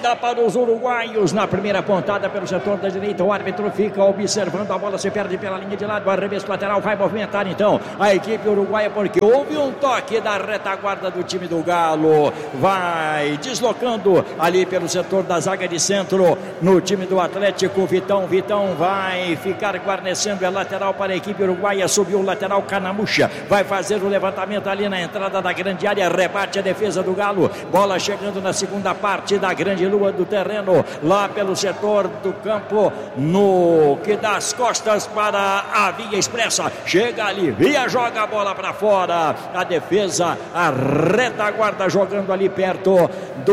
ainda para os uruguaios na primeira pontada pelo setor da direita. O árbitro fica observando a bola, se perde pela linha de lado, arremesso lateral, vai movimentar então a equipe uruguaia, porque houve um toque da retaguarda do time do Galo, vai deslocando ali pelo setor da zaga de centro no time do Atlético. Vitão vai ficar guarnecendo, é lateral para a equipe uruguaia, subiu o lateral Canamucha, vai fazer o levantamento ali na entrada da grande área, rebate a defesa do Galo, bola chegando na segunda parte da grande lua do terreno, lá pelo setor do campo, no que dá as costas para a via expressa, chega ali, via, joga a bola para fora, a defesa, a retaguarda jogando ali perto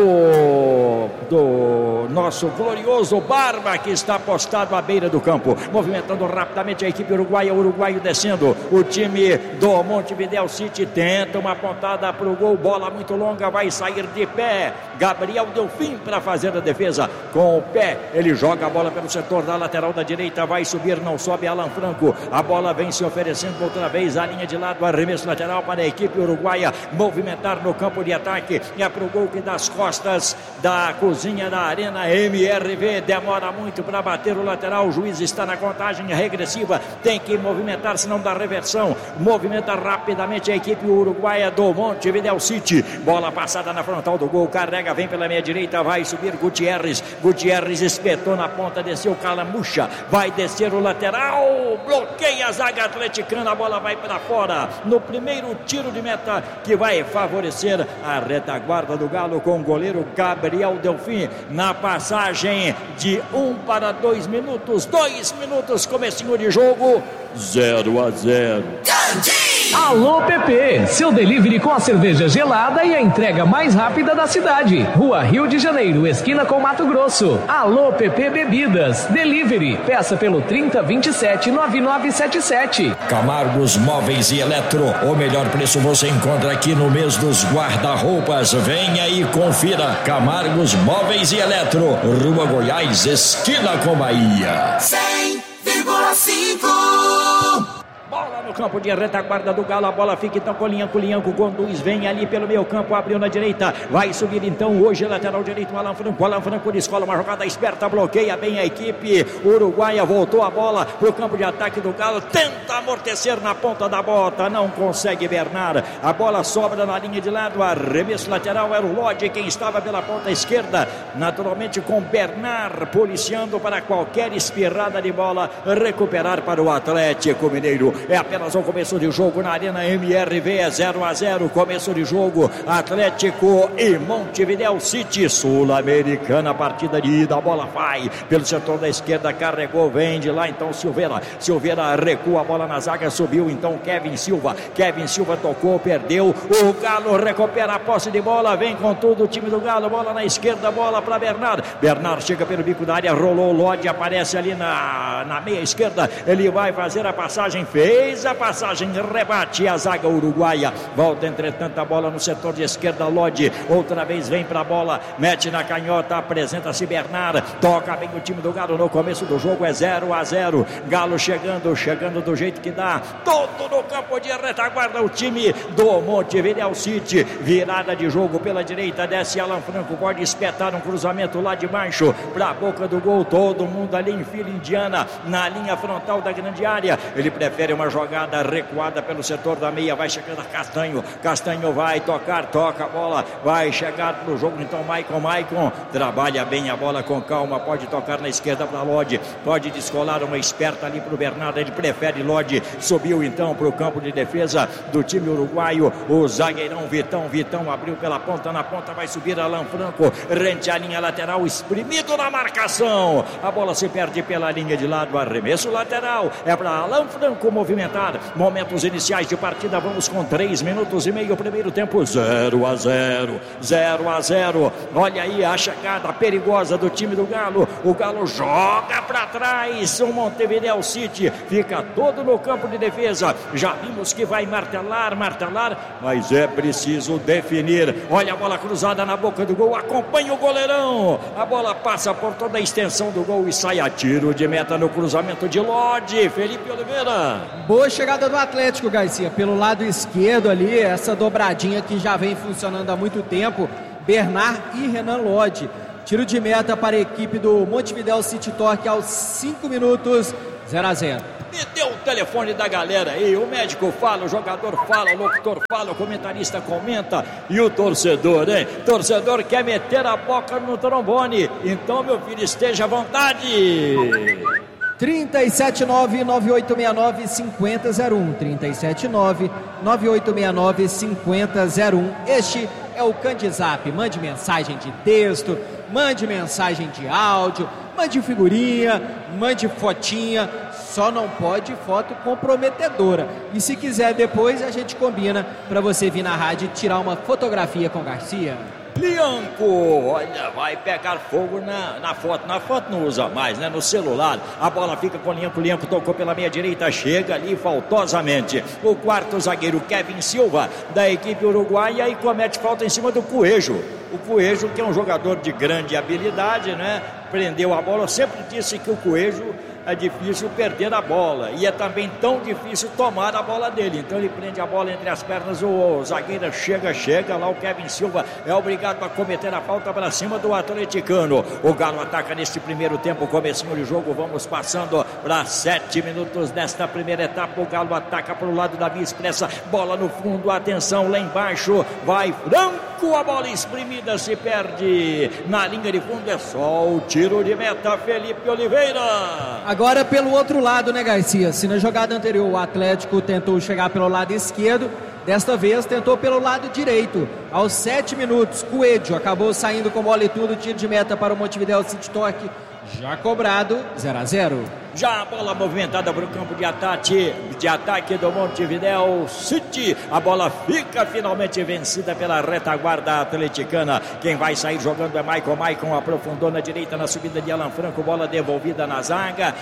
do nosso glorioso Barba, que está postado à beira do campo, movimentando rapidamente a equipe uruguaia, o uruguaio descendo, o time do Montevideo City tenta uma pontada para o gol, bola muito longa, vai sair de pé, Gabriel Delfim para fazer a defesa, com o pé, ele joga a bola pelo setor da lateral da direita, vai subir, não sobe Alan Franco, a bola vem se oferecendo outra vez, a linha de lado, arremesso lateral para a equipe uruguaia, movimentar no campo de ataque, é para o gol que das costas da cozinha da Arena MRV, demora muito para bater o lateral, o juiz está na contagem regressiva, tem que movimentar, senão dá reversão, movimenta rapidamente a equipe uruguaia do Montevideo City, bola passada na frontal do gol, carrega, vem pela meia direita, vai subir Gutierrez espetou na ponta, desceu Calamucha, vai descer o lateral, bloqueia a zaga atleticana, a bola vai para fora, no primeiro tiro de meta que vai favorecer a retaguarda do Galo com o goleiro Gabriel Delfim, na passagem de 1 para 2 minutos, 2 minutos, comecinho de jogo, 0-0. Alô PP, seu delivery com a cerveja gelada e a entrega mais rápida da cidade. Rua Rio de Janeiro, esquina com Mato Grosso. Alô PP Bebidas, delivery, peça pelo 3027-9977. Camargos Móveis e Eletro, o melhor preço você encontra aqui no mês dos guarda-roupas. Venha e confira. Camargos Móveis e Eletro, Rua Goiás, esquina com Bahia. 100,5. Bola no campo de retaguarda do Galo, a bola fica então com o Lianco conduz, vem ali pelo meio campo, abriu na direita, vai subir então hoje lateral direito, Alan Franco descola uma jogada esperta, bloqueia bem a equipe uruguaia, voltou a bola pro campo de ataque do Galo, tenta amortecer na ponta da bota, não consegue Bernard, a bola sobra na linha de lado, arremesso lateral, era o Lodi quem estava pela ponta esquerda, naturalmente com Bernard policiando para qualquer espirrada de bola, recuperar para o Atlético Mineiro. É apenas o começo de jogo na Arena MRV, 0-0, começo de jogo, Atlético e Montevideo City, Sul-Americana, partida de ida, a bola vai pelo setor da esquerda, carregou, vem de lá então Silveira recua a bola na zaga, subiu então Kevin Silva tocou, perdeu, o Galo recupera a posse de bola, vem com tudo o time do Galo, bola na esquerda, bola para Bernard chega pelo bico da área, rolou, Lodi aparece ali na meia esquerda, ele vai fazer a passagem, fez a passagem, rebate a zaga uruguaia, volta entretanto a bola no setor de esquerda, Lodi, outra vez vem para a bola, mete na canhota, apresenta-se Bernard, toca bem o time do Galo no começo do jogo, é 0-0, Galo chegando do jeito que dá, todo no campo de retaguarda o time do Montevideo City, virada de jogo pela direita, desce Alan Franco, pode espetar um cruzamento lá de baixo, para a boca do gol, todo mundo ali em fila indiana, na linha frontal da grande área, ele prefere uma jogada recuada pelo setor da meia, vai chegando a Castanho vai toca a bola, vai chegar no jogo então Maicon, trabalha bem a bola com calma, pode tocar na esquerda para Lodi, pode descolar uma esperta ali para o Bernardo, ele prefere Lodi, subiu então para o campo de defesa do time uruguaio, o zagueirão Vitão abriu pela ponta, na ponta vai subir Alan Franco, rente à linha lateral, espremido na marcação, a bola se perde pela linha de lado, arremesso lateral, é para Alan Franco movimentar, momentos iniciais de partida, vamos com 3 minutos e meio, primeiro tempo, 0-0, olha aí a chegada perigosa do time do Galo, o Galo joga para trás, o Montevideo City fica todo no campo de defesa, já vimos que vai martelar, mas é preciso definir, olha a bola cruzada na boca do gol, acompanha o goleirão, a bola passa por toda a extensão do gol e sai a tiro de meta no cruzamento de Lodi, Felipe Oliveira. Boa chegada do Atlético, Garcia, pelo lado esquerdo ali, essa dobradinha que já vem funcionando há muito tempo, Bernard e Renan Lodi. Tiro de meta para a equipe do Montevidéu City Torque aos 5 minutos, 0-0. Me deu o telefone da galera aí, o médico fala, o jogador fala, o locutor fala, o comentarista comenta e o torcedor, hein? Torcedor quer meter a boca no trombone, então, meu filho, esteja à vontade. 379-9869-5001, 379-9869-5001. Este é o Candizap. Mande mensagem de texto, mande mensagem de áudio, mande figurinha, mande fotinha, só não pode foto comprometedora. E se quiser depois a gente combina para você vir na rádio e tirar uma fotografia com Garcia. Lianco, olha, vai pegar fogo na foto. Na foto não usa mais, né? No celular. A bola fica com o Lianco. Lianco tocou pela meia direita, chega ali faltosamente. O quarto zagueiro, Kevin Silva, da equipe uruguaia, e comete falta em cima do Coelho. O Coelho, que é um jogador de grande habilidade, né? Prendeu a bola. Eu sempre disse que o Coelho é difícil perder a bola e é também tão difícil tomar a bola dele. Então ele prende a bola entre as pernas, o zagueiro chega lá, o Kevin Silva é obrigado a cometer a falta para cima do atleticano. O Galo ataca neste primeiro tempo, comecinho de jogo, vamos passando para 7 minutos desta primeira etapa. O Galo ataca para o lado da Via Expressa, bola no fundo, atenção lá embaixo, vai Franco, a bola espremida, se perde na linha de fundo, é só o tiro de meta, Felipe Oliveira. Agora pelo outro lado, né, Garcia? Se na jogada anterior o Atlético tentou chegar pelo lado esquerdo, desta vez tentou pelo lado direito. Aos 7 minutos, Coelho acabou saindo com bola e tudo, tiro de meta para o Montevidéu City Torque, já cobrado, 0-0. Já a bola movimentada para o campo de ataque do Montevidéu City. A bola fica finalmente vencida pela retaguarda atleticana. Quem vai sair jogando é Maicon aprofundou na direita na subida de Alan Franco. Bola devolvida na zaga.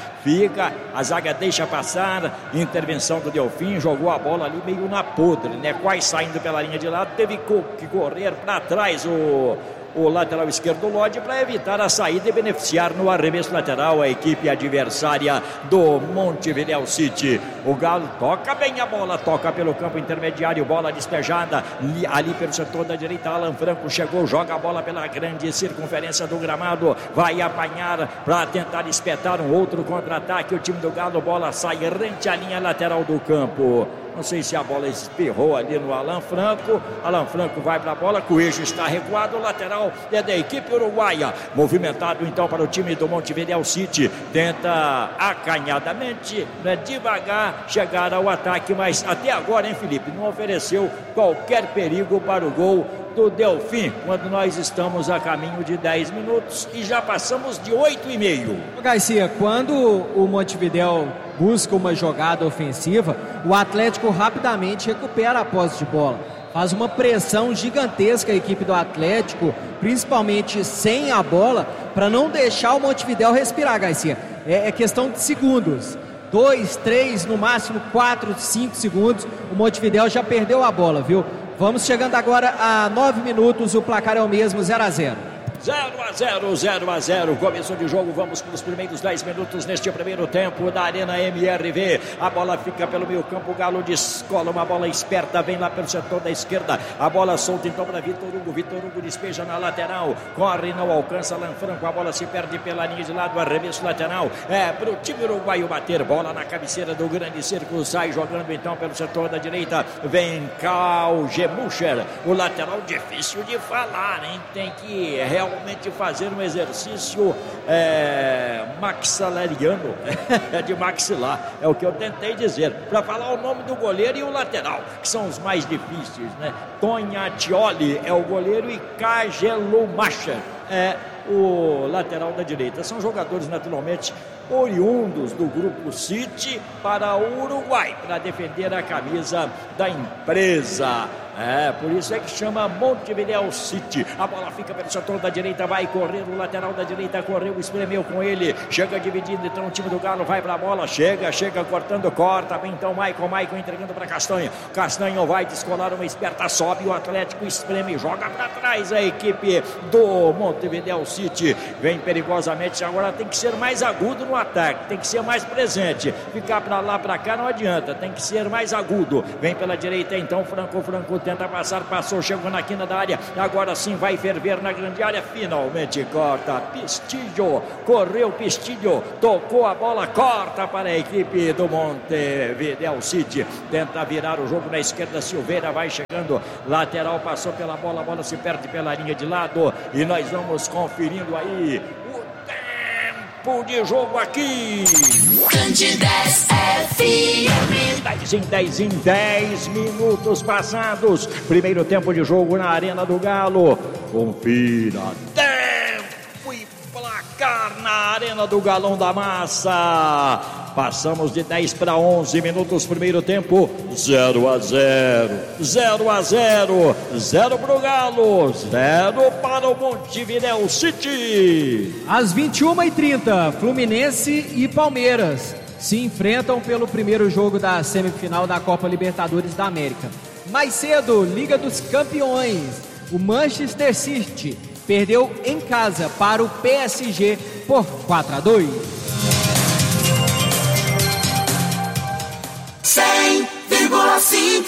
A zaga deixa passar. Intervenção do Delfim. Jogou a bola ali meio na podre, né? Quase saindo pela linha de lado. Teve que correr para trás o lateral esquerdo Lodi para evitar a saída e beneficiar no arremesso lateral a equipe adversária do Montevidéu City. O Galo toca bem a bola, toca pelo campo intermediário, bola despejada ali pelo setor da direita. Alan Franco chegou, joga a bola pela grande circunferência do gramado, vai apanhar para tentar espetar um outro contra-ataque. O time do Galo, bola sai rente à linha lateral do campo. Não sei se a bola espirrou ali no Alan Franco. Alan Franco vai para a bola, Coelho está recuado, o lateral é da equipe uruguaia. Movimentado então para o time do Montevidéu City. Tenta acanhadamente, né, devagar chegar ao ataque, mas até agora, hein, Felipe, não ofereceu qualquer perigo para o gol do Delfim, quando nós estamos a caminho de 10 minutos e já passamos de 8,5. Garcia, quando o Montevidéu busca uma jogada ofensiva, o Atlético rapidamente recupera a posse de bola. Faz uma pressão gigantesca a equipe do Atlético, principalmente sem a bola, para não deixar o Montevidéu respirar, Garcia. É questão de segundos. 2, 3, no máximo 4, 5 segundos, o Montevidéu já perdeu a bola, viu? Vamos chegando agora a 9 minutos, o placar é o mesmo, 0-0. 0-0, começo de jogo, vamos para os primeiros 10 minutos neste primeiro tempo da Arena MRV. A bola fica pelo meio campo, o Galo descola uma bola esperta, vem lá pelo setor da esquerda, a bola solta então para Vitor Hugo despeja na lateral, corre, não alcança Alan Franco, a bola se perde pela linha de lado, arremesso lateral, para o time uruguaio bater, bola na cabeceira do grande círculo, sai jogando então pelo setor da direita, vem Karl Gemuscher, o lateral difícil de falar, hein? Tem que realmente fazer um exercício maxilariano, de maxilar, é o que eu tentei dizer, para falar o nome do goleiro e o lateral, que são os mais difíceis, né? Tognatioli é o goleiro e Kagelumacher é o lateral da direita. São jogadores naturalmente oriundos do grupo City para o Uruguai, para defender a camisa da empresa. Por isso é que chama Montevidéu City. A bola fica pelo setor da direita, vai correr o lateral da direita, correu, espremeu com ele, chega dividindo, então o time do Galo vai para a bola, chega cortando, corta bem então Maicon entregando para Castanho vai descolar uma esperta, sobe o Atlético, espreme, joga para trás a equipe do Montevidéu City, vem perigosamente, agora tem que ser mais agudo no ataque, tem que ser mais presente, ficar para lá, para cá não adianta, tem que ser mais agudo, vem pela direita então Franco tenta passar, passou, chegou na quina da área, agora sim vai ferver na grande área, finalmente corta, Pistilho, correu Pistilho, tocou a bola, corta para a equipe do Montevideo City, tenta virar o jogo na esquerda, Silveira vai chegando, lateral, passou pela bola, a bola se perde pela linha de lado, e nós vamos conferindo aí tempo de jogo aqui. Candidez FM. 10 minutos passados. Primeiro tempo de jogo na Arena do Galo. Confira. Tempo e placar na Arena do Galão da Massa. Passamos de 10 para 11 minutos. Primeiro tempo, 0-0. 0-0. 0 para o Galo. 0 para o Montevideo City. Às 21h30, Fluminense e Palmeiras se enfrentam pelo primeiro jogo da semifinal da Copa Libertadores da América. Mais cedo, Liga dos Campeões. O Manchester City perdeu em casa para o PSG por 4-2. 100,5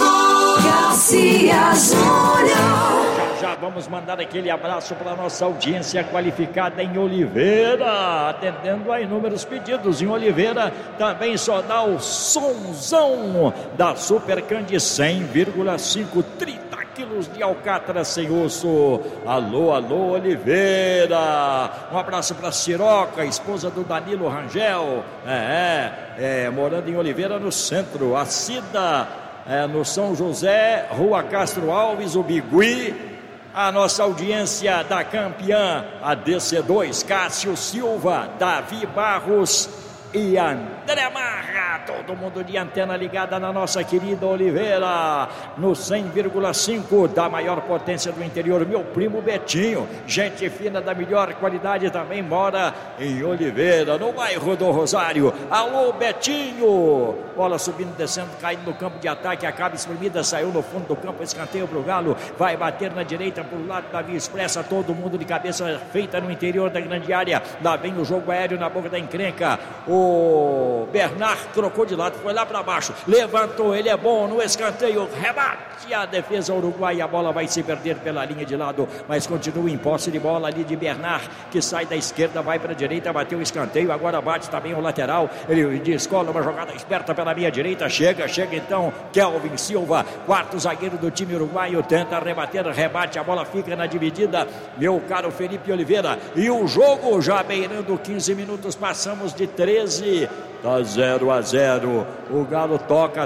Garcia Júnior. Já vamos mandar aquele abraço para a nossa audiência qualificada em Oliveira, atendendo a inúmeros pedidos. Em Oliveira também só dá o sonzão da Super Candy 100,5, 30 quilos de alcatra sem osso. Alô, alô, Oliveira. Um abraço para Siroca, esposa do Danilo Rangel, morando em Oliveira no centro. A Cida, no São José, Rua Castro Alves, o Bigui. A nossa audiência da campeã, a DC2, Cássio Silva, Davi Barros e André Marra, todo mundo de antena ligada na nossa querida Oliveira, no 100,5 da maior potência do interior. Meu primo Betinho, gente fina da melhor qualidade, também mora em Oliveira, no bairro do Rosário. Alô, Betinho! Bola subindo, descendo, caindo no campo de ataque, acaba espremida, saiu no fundo do campo, escanteio para o Galo, vai bater na direita para o lado da Via Expressa, todo mundo de cabeça feita no interior da grande área. Lá vem o jogo aéreo na boca da encrenca. O Bernard trocou de lado, foi lá para baixo, levantou, ele é bom no escanteio, rebate a defesa uruguaia, a bola vai se perder pela linha de lado, mas continua em posse de bola ali de Bernard, que sai da esquerda, vai para a direita, bateu o escanteio, agora bate também o lateral, ele descola uma jogada esperta pela minha direita, chega então Kelvin Silva, quarto zagueiro do time uruguaio, tenta rebater, rebate, a bola fica na dividida, meu caro Felipe Oliveira, e o jogo já beirando 15 minutos, passamos de 13, tá 0-0, o Galo toca,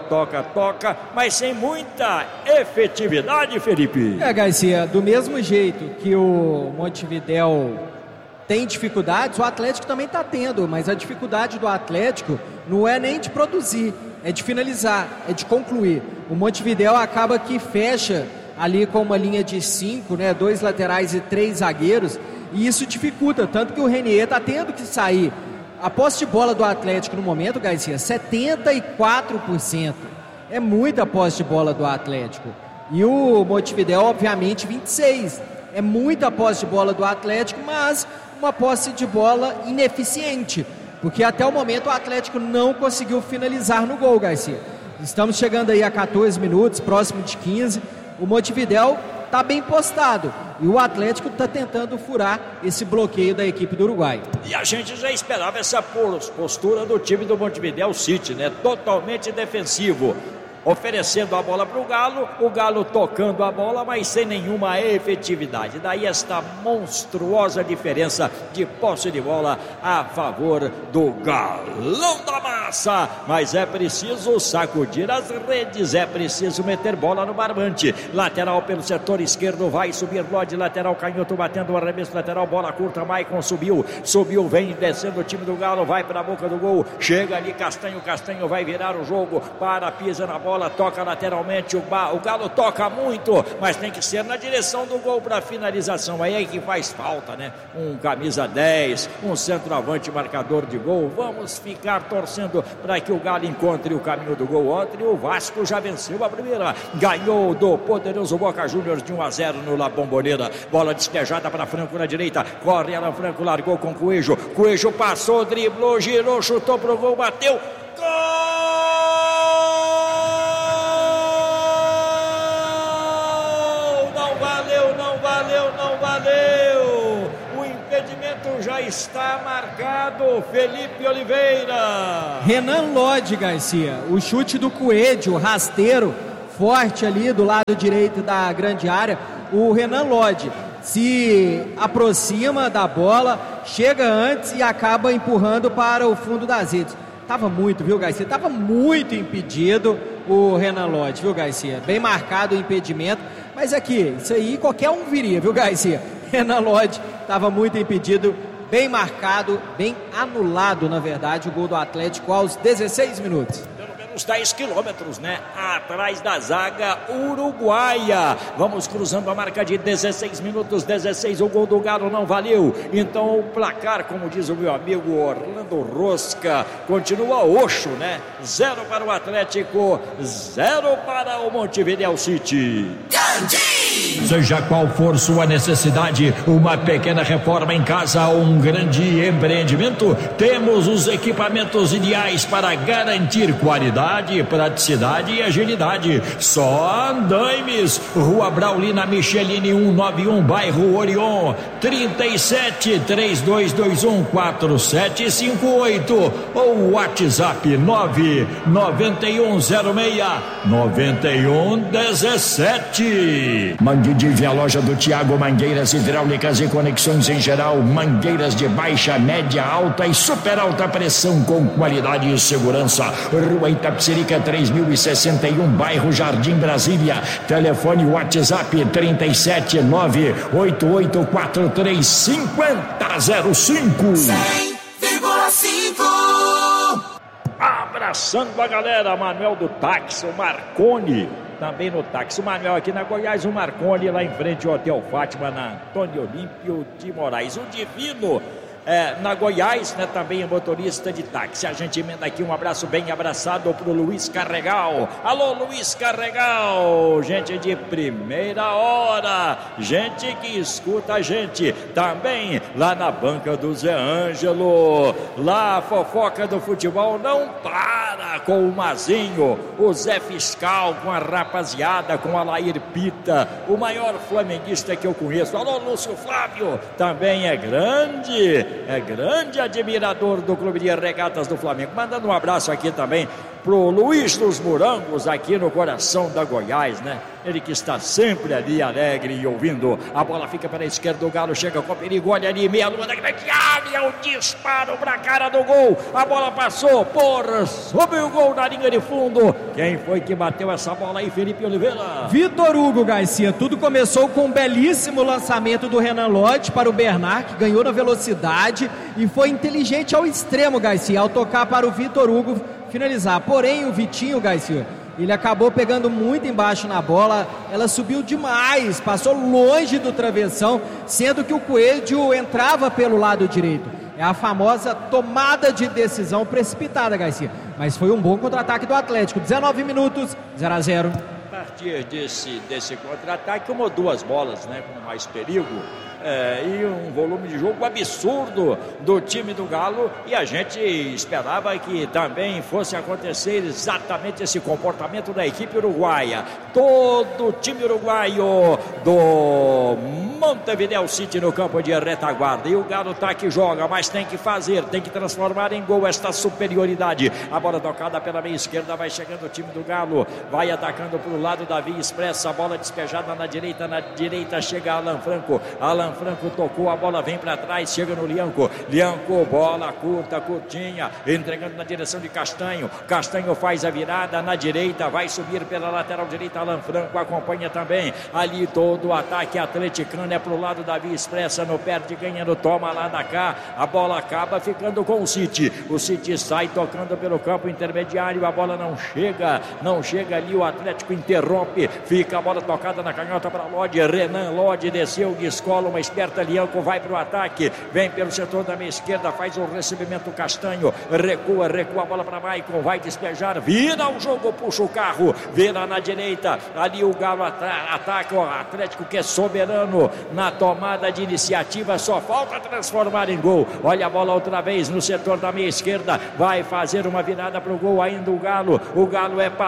mas sem muita efetividade, Felipe. Garcia, do mesmo jeito que o Montevideo tem dificuldades, o Atlético também está tendo, mas a dificuldade do Atlético não é nem de produzir, é de finalizar, é de concluir. O Montevideo acaba que fecha ali com uma linha de 5, né, 2 laterais e 3 zagueiros, e isso dificulta, tanto que o Renier está tendo que sair. A posse de bola do Atlético no momento, Garcia, 74%. É muita posse de bola do Atlético. E o Montevideo, obviamente, 26%. É muita posse de bola do Atlético, mas uma posse de bola ineficiente. Porque até o momento o Atlético não conseguiu finalizar no gol, Garcia. Estamos chegando aí a 14 minutos, próximo de 15. O Montevideo está bem postado. E o Atlético está tentando furar esse bloqueio da equipe do Uruguai. E a gente já esperava essa postura do time do Montevideo City, né? Totalmente defensivo. Oferecendo a bola para o Galo tocando a bola, mas sem nenhuma efetividade. Daí esta monstruosa diferença de posse de bola a favor do Galão da Massa. Mas é preciso sacudir as redes, é preciso meter bola no barbante. Lateral pelo setor esquerdo, vai subir Lodi, lateral canhoto batendo o arremesso lateral, bola curta, Maicon subiu, vem descendo o time do Galo, vai para a boca do gol, chega ali Castanho vai virar o jogo, pisa na bola, toca lateralmente, o Galo toca muito, mas tem que ser na direção do gol para finalização, aí é que faz falta, né? Um camisa 10, um centroavante marcador de gol. Vamos ficar torcendo para que o Galo encontre o caminho do gol. Ontem o Vasco já venceu a primeira, ganhou do poderoso Boca Juniors de 1-0 no La Bombonera, bola despejada para Franco na direita, corre Alan Franco, largou com Coelho passou, driblou, girou, chutou pro gol, bateu, gol! impedimento já está marcado. Felipe Oliveira. Renan Lodge, Garcia. O chute do Coelho, rasteiro, forte ali do lado direito da grande área. O Renan Lodge se aproxima da bola, chega antes e acaba empurrando para o fundo das redes. Tava muito, viu, Garcia? Tava muito impedido o Renan Lodge, viu, Garcia? Bem marcado o impedimento. Mas aqui, isso aí qualquer um viria, viu, Garcia? Renan Lodge tava muito impedido, bem marcado, bem anulado, na verdade, o gol do Atlético aos 16 minutos. Uns 10 quilômetros, né? Atrás da zaga uruguaia. Vamos cruzando a marca de 16 minutos, 16. O gol do Galo não valeu. Então o placar, como diz o meu amigo Orlando Rosca, continua oxo, né? 0 para o Atlético, 0 para o Montevideo City. Seja qual for sua necessidade, uma pequena reforma em casa ou um grande empreendimento, temos os equipamentos ideais para garantir qualidade, praticidade e agilidade. Só Andaimes, Rua Braulina Michelini 191, bairro Orion, 37 3221 4758 ou WhatsApp 99106 9117. Mande de a loja do Tiago, mangueiras hidráulicas e conexões em geral, mangueiras de baixa, média, alta e super alta pressão com qualidade e segurança. Rua Itapecerica 3061, bairro Jardim Brasília. Telefone WhatsApp 37988435005. 100,5. Abraçando a galera, Manuel do Táxi, o Marconi. Também no táxi, o Manuel aqui na Goiás, o Marconi lá em frente ao Hotel Fátima, na Antônio Olímpio de Moraes. O Divino na Goiás, né, também é motorista de táxi. A gente emenda aqui um abraço bem abraçado pro Luiz Carregal. Alô, Luiz Carregal, gente de primeira hora, gente que escuta a gente também lá na banca do Zé Ângelo. Lá a fofoca do futebol não para com o Mazinho, o Zé Fiscal, com a rapaziada, com a Lair Pita, o maior flamenguista que eu conheço. Alô, Lúcio Flávio, também é grande admirador do Clube de Regatas do Flamengo. Mandando um abraço aqui também pro Luiz dos Morangos, aqui no coração da Goiás, né? Ele que está sempre ali alegre e ouvindo. A bola fica para a esquerda, o Galo chega com perigo, olha ali, meia lua da grande área, o disparo para a cara do gol. A bola passou por sobre o gol na linha de fundo. Quem foi que bateu essa bola aí, Felipe Oliveira? Vitor Hugo, Garcia. Tudo começou com um belíssimo lançamento do Renan Lodge para o Bernard, que ganhou na velocidade e foi inteligente ao extremo, Garcia, ao tocar para o Vitor Hugo finalizar. Porém, o Vitinho, Garcia, ele acabou pegando muito embaixo na bola, ela subiu demais, passou longe do travessão, sendo que o Coelho entrava pelo lado direito. É a famosa tomada de decisão precipitada, Garcia. Mas foi um bom contra-ataque do Atlético. 19 minutos, 0-0. A partir desse contra-ataque, uma ou duas bolas, né, com mais perigo. E um volume de jogo absurdo do time do Galo, e a gente esperava que também fosse acontecer exatamente esse comportamento da equipe uruguaia. Todo o time uruguaio do Montevideo City no campo de retaguarda, e o Galo tá que joga, mas tem que fazer, tem que transformar em gol esta superioridade. A bola tocada pela meia esquerda, vai chegando o time do Galo, vai atacando para o lado da Via Expressa, a bola despejada na direita chega Alan Franco tocou, a bola vem para trás, chega no Lianco, bola curta, curtinha, entregando na direção de Castanho faz a virada na direita, vai subir pela lateral direita, Alan Franco acompanha também, ali todo o ataque atleticano é pro lado da Via Expressa, no perde, ganhando, toma lá da cá, a bola acaba ficando com o City sai tocando pelo campo intermediário, a bola não chega ali, o Atlético interrompe, fica a bola tocada na canhota para Lodge, Renan Lodge desceu, descola uma esperta, Lianco vai para o ataque, vem pelo setor da meia esquerda, faz o recebimento, Castanho, recua a bola para Maicon, vai despejar, vira o jogo, puxa o carro, vira na direita, ali o Galo ataca, o Atlético que é soberano na tomada de iniciativa, só falta transformar em gol. Olha a bola outra vez no setor da meia esquerda, vai fazer uma virada para o gol ainda o Galo é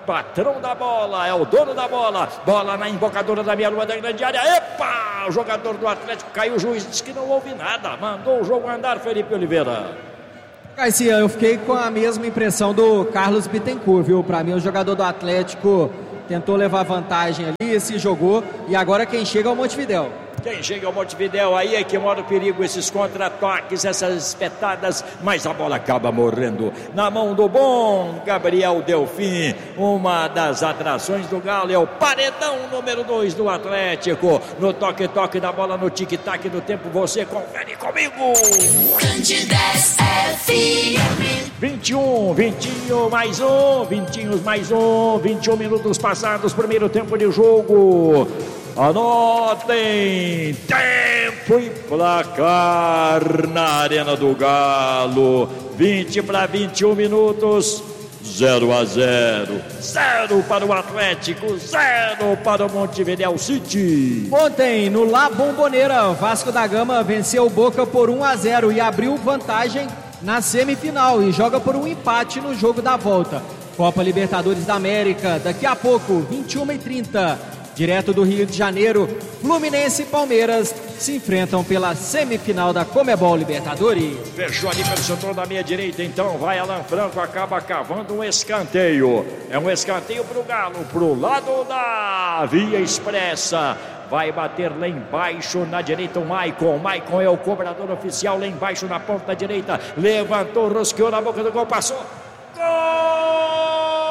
patrão da bola, é o dono da bola. Bola na embocadura da meia-lua da grande área. Epa! O jogador do Atlético caiu, o juiz disse que não houve nada. Mandou o jogo andar, Felipe Oliveira. Garcia, eu fiquei com a mesma impressão do Carlos Bittencourt, viu? Para mim, o jogador do Atlético tentou levar vantagem ali, se jogou, e agora quem chega é o Montevidéu. Quem chega ao Montevidéu, aí é que mora o perigo, esses contra-toques, essas espetadas, mas a bola acaba morrendo na mão do bom Gabriel Delfim. Uma das atrações do Galo é o paredão número 2 do Atlético. No toque-toque da bola, no tic-tac do tempo, você confere comigo. Candidez FM. 21 mais um, 21 minutos passados, primeiro tempo de jogo. Anotem, tempo e placar na Arena do Galo, 20 para 21 minutos, 0-0, 0 para o Atlético, 0 para o Montevidéu City. Ontem, no La Bombonera, Vasco da Gama venceu o Boca por 1-0 e abriu vantagem na semifinal e joga por um empate no jogo da volta. Copa Libertadores da América, daqui a pouco, 21h30. Direto do Rio de Janeiro, Fluminense e Palmeiras se enfrentam pela semifinal da Conmebol Libertadores. Fechou ali pelo setor da meia direita, então vai Alan Franco, acaba cavando um escanteio. É um escanteio pro Galo, pro lado da Via Expressa. Vai bater lá embaixo na direita o Maicon. Maicon é o cobrador oficial lá embaixo na ponta direita. Levantou, rosqueou na boca do gol, passou. Gol!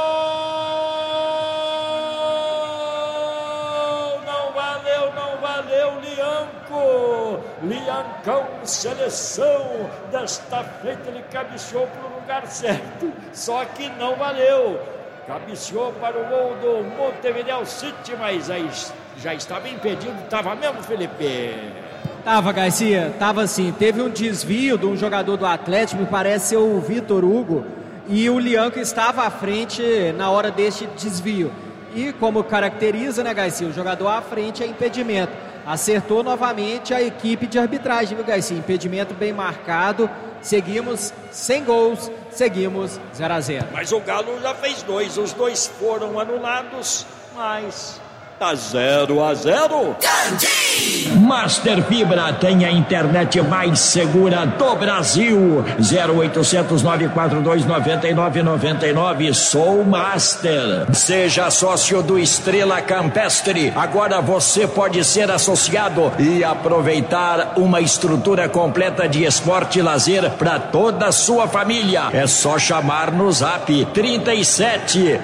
Liancão, seleção, desta feita ele cabeceou para o lugar certo, só que não valeu, cabeceou para o gol do Montevidéu City, mas aí já estava impedido, estava mesmo, Felipe? Tava, Garcia, tava sim, teve um desvio de um jogador do Atlético, me parece ser o Vitor Hugo, e o Lianco estava à frente na hora deste desvio, e como caracteriza, né, Garcia, o jogador à frente é impedimento. Acertou novamente a equipe de arbitragem, viu, Garcia? Impedimento bem marcado. Seguimos sem gols, seguimos 0-0. Mas o Galo já fez 2, os 2 foram anulados, mas tá 0-0. Master Fibra tem a internet mais segura do Brasil. 0800 942 9999. Sou Master. Seja sócio do Estrela Campestre. Agora você pode ser associado e aproveitar uma estrutura completa de esporte e lazer para toda a sua família. É só chamar no Zap 37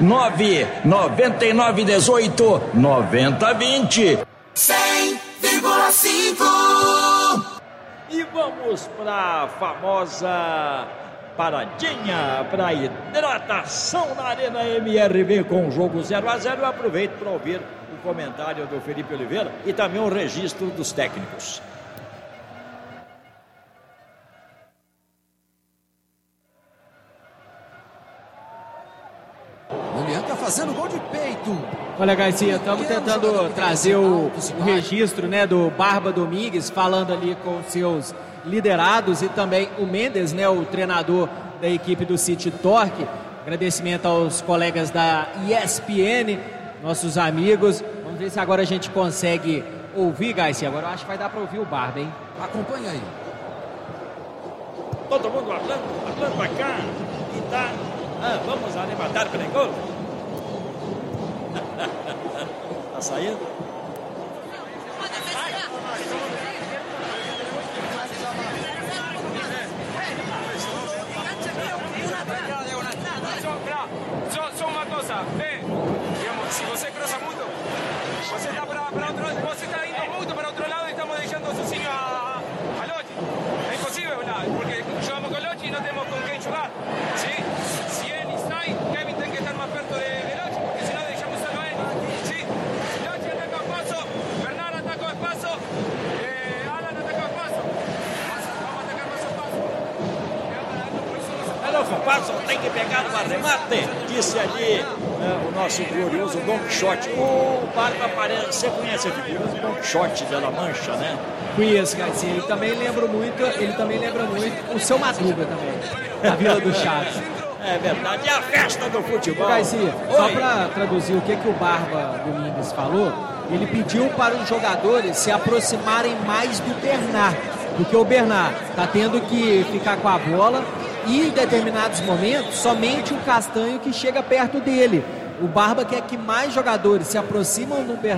99918 9020. 100,5. E vamos para a famosa paradinha para hidratação na Arena MRV com o jogo 0-0. Eu aproveito para ouvir o comentário do Felipe Oliveira e também o registro dos técnicos. O Leão tá fazendo gol de peito. Olha, Garcia, estamos tentando trazer o registro, né, do Barba Domingues, falando ali com seus liderados, e também o Mendes, né, o treinador da equipe do City Torque. Agradecimento aos colegas da ESPN, nossos amigos. Vamos ver se agora a gente consegue ouvir, Garcia. Agora eu acho que vai dar para ouvir o Barba, hein? Acompanha aí. Todo mundo falando pra cá e tá. Vamos arrematar para o gol. Tá saindo? Só uma coisa, digamos, se você cruza muito, você está para outro lado, você está indo muito para outro lado e estamos deixando sozinho a Lotti. É impossível, porque jogamos com Lotti e não temos com quem jogar. ¿Sí? Si él sai, Kevin tem que estar mais perto de Lotti, porque senão deixamos solo a ele. ¿Sí? Lotti ataca o espaço, Bernard ataca o espaço, Alan ataca o espaço. Vamos atacar mais o espaço. O Passo tem que pegar no arremate, disse ali o nosso glorioso Don Quixote. O Barba parece, você conhece a figura do Don Quixote de La Mancha, né? Conheço, Garcia. Ele também lembra muito o seu Madruga também, da Vila do Chaves. É verdade, é a festa do futebol. Garcia, só para traduzir o que o Barba Domingues falou, ele pediu para os jogadores se aproximarem mais do Bernard, porque o Bernard está tendo que ficar com a bola e em determinados momentos somente o Castanho que chega perto dele. O Barba quer que mais jogadores se aproximam do Bernard